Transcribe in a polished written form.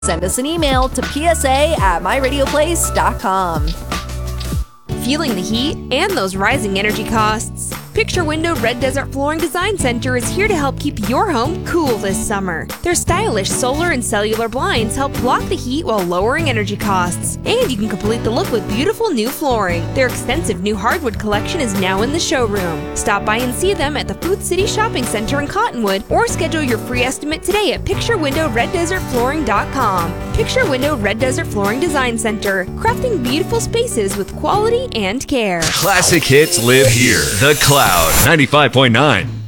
Send us an email to psa@myradioplace.com. Feeling the heat and those rising energy costs? Picture Window Red Desert Flooring Design Center is here to help keep your home cool this summer. Their stylish solar and cellular blinds help block the heat while lowering energy costs. And you can complete the look with beautiful new flooring. Their extensive new hardwood collection is now in the showroom. Stop by and see them at the Food City Shopping Center in Cottonwood, or schedule your free estimate today at picturewindowreddesertflooring.com. Picture Window Red Desert Flooring Design Center, crafting beautiful spaces with quality and care. Classic hits live here. The Cloud 95.9.